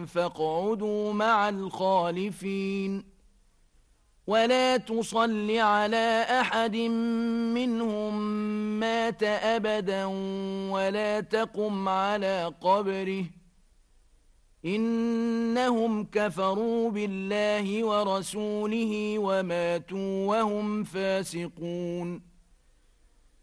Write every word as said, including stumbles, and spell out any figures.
فاقعدوا مع الخالفين ولا تصل على أحد منهم مات أبدا ولا تقم على قبره إنهم كفروا بالله ورسوله وماتوا وهم فاسقون